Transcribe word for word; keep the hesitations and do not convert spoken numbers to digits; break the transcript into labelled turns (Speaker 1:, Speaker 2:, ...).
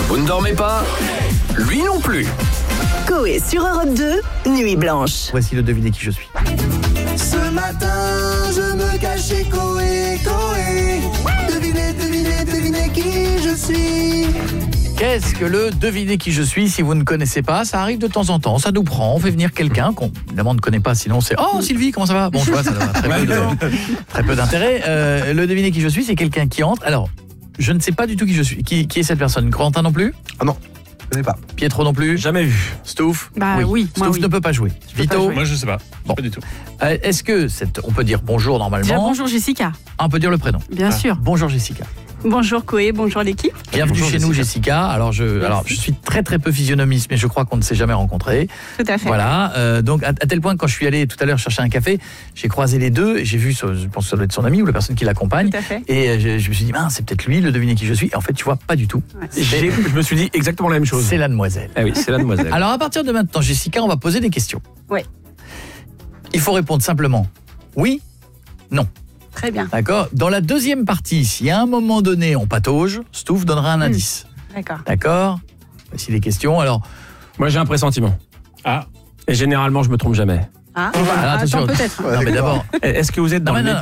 Speaker 1: Vous ne dormez pas? Lui non plus.
Speaker 2: Coé sur Europe deux, Nuit Blanche.
Speaker 3: Voici le devinez qui je suis.
Speaker 4: Ce matin, je me cache chez Coé, Coé. Devinez, devinez, devinez qui je suis.
Speaker 3: Qu'est-ce que le devinez qui je suis? Si vous ne connaissez pas, ça arrive de temps en temps, ça nous prend, on fait venir quelqu'un qu'on évidemment ne connaît pas, sinon c'est « Oh Sylvie, comment ça va ?» Bon, tu vois, ça a très peu, de, très peu d'intérêt. Euh, le devinez qui je suis, c'est quelqu'un qui entre. Alors, je ne sais pas du tout qui je suis. Qui, qui est cette personne? Corentin non plus?
Speaker 5: Ah non, je connais pas.
Speaker 3: Pietro non plus?
Speaker 6: Jamais vu.
Speaker 3: Stouff?
Speaker 7: Bah oui, moi,
Speaker 3: Stouff
Speaker 7: oui.
Speaker 3: ne peut pas jouer.
Speaker 7: peux
Speaker 3: Vito?
Speaker 7: pas jouer.
Speaker 6: Moi, je sais pas.
Speaker 3: Bon.
Speaker 6: Pas du tout.
Speaker 3: Euh, Est-ce que, cette, on peut dire bonjour normalement?
Speaker 7: Déjà, bonjour Jessica.
Speaker 3: Ah, on peut dire le prénom.
Speaker 7: Bien
Speaker 3: Ah.
Speaker 7: sûr.
Speaker 3: Bonjour Jessica.
Speaker 7: Bonjour Coé, bonjour l'équipe.
Speaker 3: Bienvenue
Speaker 6: Bonjour,
Speaker 3: chez nous Jessica. Alors je, alors je suis très très peu physionomiste, mais je crois qu'on ne s'est jamais rencontrés.
Speaker 7: Tout à fait.
Speaker 3: Voilà. Euh, donc à, à tel point que quand je suis allé tout à l'heure chercher un café, j'ai croisé les deux. Et j'ai vu, je pense que ça doit être son ami ou la personne qui l'accompagne.
Speaker 7: Tout à fait.
Speaker 3: Et euh, je, je me suis dit, ah, c'est peut-être lui le devinez qui je suis. Et en fait, tu vois, pas du tout.
Speaker 7: Ouais.
Speaker 6: J'ai- Je me suis dit exactement la même chose.
Speaker 3: C'est la demoiselle.
Speaker 6: Ah oui, c'est la demoiselle.
Speaker 3: Alors à partir de maintenant, Jessica, on va poser des questions.
Speaker 7: Ouais.
Speaker 3: Il faut répondre simplement oui, non.
Speaker 7: Très bien.
Speaker 3: D'accord. Dans la deuxième partie, si à un moment donné on patauge, Stouff donnera un indice.
Speaker 7: D'accord.
Speaker 3: D'accord. Voici les questions. Alors,
Speaker 6: Moi, j'ai un pressentiment.
Speaker 8: Ah.
Speaker 6: Et généralement, je me trompe jamais.
Speaker 7: Ah,
Speaker 3: alors, attention.
Speaker 7: attends peut-être.
Speaker 3: Non, mais d'abord.
Speaker 6: Est-ce que vous êtes dans
Speaker 3: Non,
Speaker 6: le
Speaker 3: mais non,